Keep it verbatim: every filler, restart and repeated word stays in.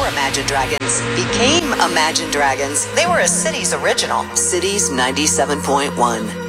before Imagine Dragons became Imagine Dragons. They were a Cities original. Cities ninety-seven point one.